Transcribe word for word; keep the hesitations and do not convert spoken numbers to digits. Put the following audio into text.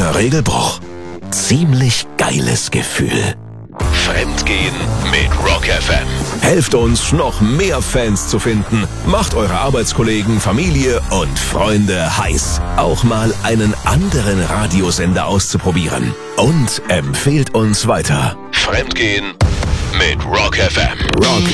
kleiner Regelbruch. Ziemlich geiles Gefühl. Fremdgehen mit Rock F M. Helft uns, noch mehr Fans zu finden. Macht eure Arbeitskollegen, Familie und Freunde heiß, auch mal einen anderen Radiosender auszuprobieren. Und empfehlt uns weiter. Fremdgehen mit Rock F M. Rock